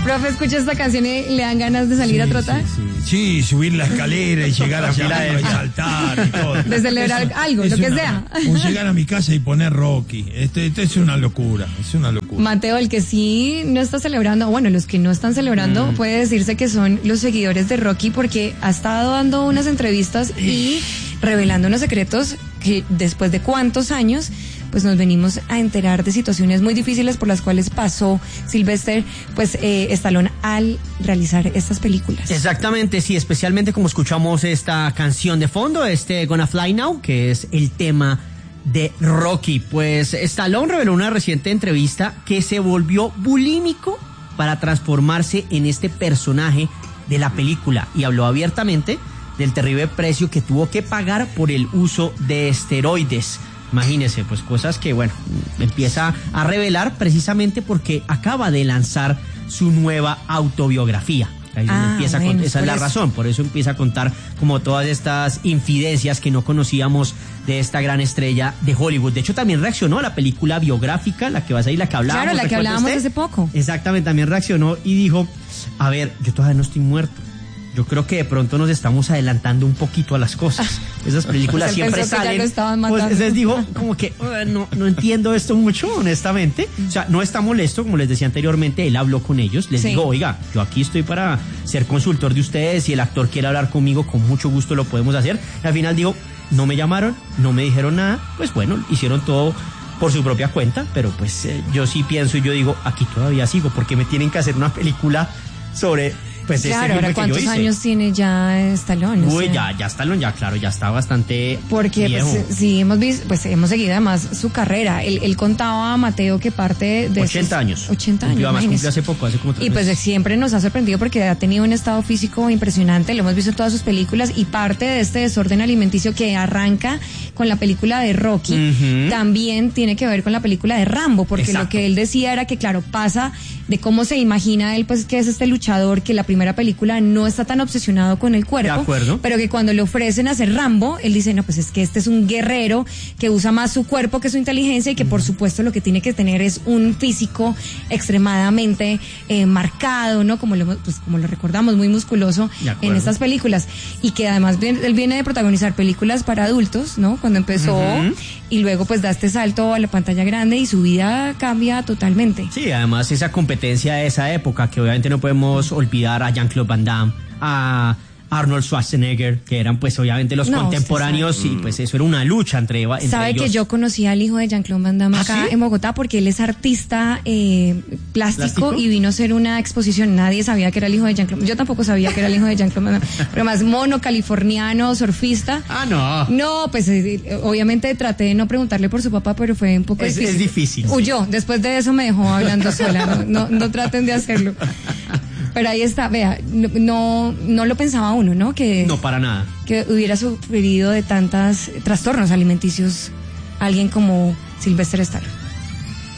Profe, escucha esta canción y le dan ganas de salir a trotar. Sí, subir la escalera y llegar allá y saltar y todo. De celebrar algo, lo que sea. O llegar a mi casa y poner Rocky. Este es una locura, Mateo, el que sí no está celebrando, bueno, los que no están celebrando, puede decirse que son los seguidores de Rocky, porque ha estado dando unas entrevistas y revelando unos secretos que después de cuántos años pues nos venimos a enterar de situaciones muy difíciles por las cuales pasó Sylvester, pues Stallone al realizar estas películas. Exactamente, sí, especialmente como escuchamos esta canción de fondo, Gonna Fly Now, que es el tema de Rocky. Pues Stallone reveló en una reciente entrevista que se volvió bulímico para transformarse en este personaje de la película y habló abiertamente del terrible precio que tuvo que pagar por el uso de esteroides. Imagínese, pues cosas que, bueno, empieza a revelar precisamente porque acaba de lanzar su nueva autobiografía. Ahí empieza bueno, esa es la razón, por eso empieza a contar como todas estas infidencias que no conocíamos de esta gran estrella de Hollywood. De hecho, también reaccionó a la película biográfica, la que va a salir, la que hablábamos. Claro, la que hablábamos hace poco. Exactamente, también reaccionó y dijo, a ver, yo todavía no estoy muerto. Yo creo que de pronto nos estamos adelantando un poquito a las cosas. Esas películas siempre salen. Pues les digo, como que no entiendo esto mucho, honestamente. O sea, no está molesto, como les decía anteriormente, él habló con ellos. Les digo, oiga, yo aquí estoy para ser consultor de ustedes. Si el actor quiere hablar conmigo, con mucho gusto lo podemos hacer. Y al final digo, no me llamaron, no me dijeron nada. Pues bueno, hicieron todo por su propia cuenta. Pero pues yo sí pienso y yo digo, aquí todavía sigo, porque me tienen que hacer una película sobre... Pues claro, ahora ¿cuántos años tiene ya Stallone? Uy, ya Stallone, claro, ya está bastante porque viejo. Pues, sí, hemos visto, pues hemos seguido además su carrera. Él contaba a Mateo que parte de 80 años. 80 años. Además cumplió hace poco, hace como 3 meses. Y pues siempre nos ha sorprendido porque ha tenido un estado físico impresionante, lo hemos visto en todas sus películas, y parte de este desorden alimenticio que arranca con la película de Rocky, también tiene que ver con la película de Rambo, porque lo que él decía era que, claro, pasa de cómo se imagina él, pues que es este luchador que la primera película no está tan obsesionado con el cuerpo, de acuerdo, pero que cuando le ofrecen hacer Rambo, él dice, no, pues es que este es un guerrero que usa más su cuerpo que su inteligencia y que por supuesto lo que tiene que tener es un físico extremadamente marcado, ¿no? Como lo recordamos, muy musculoso en estas películas, y que además él viene de protagonizar películas para adultos, ¿no? Cuando empezó, y luego pues da este salto a la pantalla grande y su vida cambia totalmente. Sí, además esa competencia de esa época, que obviamente no podemos olvidar a Jean-Claude Van Damme, a Arnold Schwarzenegger, que eran pues obviamente los contemporáneos, y pues eso era una lucha entre ¿Sabe ellos? Que yo conocí al hijo de Jean-Claude Van Damme acá en Bogotá, porque él es artista plástico y vino a hacer una exposición. Nadie sabía que era el hijo de Jean-Claude. Yo tampoco sabía que era el hijo de Jean-Claude Van Damme, pero más mono, californiano, surfista. No, pues obviamente traté de no preguntarle por su papá, pero fue un poco difícil. Es difícil. Huyó, después de eso me dejó hablando sola. No traten de hacerlo. Pero ahí está, vea, no lo pensaba uno, ¿no? No, para nada. Que hubiera sufrido de tantos trastornos alimenticios alguien como Sylvester Stallone.